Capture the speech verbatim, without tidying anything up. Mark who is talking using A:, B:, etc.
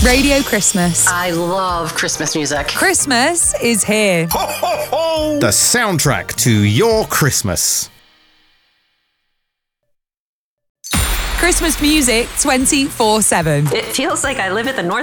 A: Radio Christmas.
B: I love Christmas music.
A: Christmas is here.
C: Ho, ho, ho! The soundtrack to your Christmas.
A: Christmas music twenty-four seven.
B: It feels like I live at the North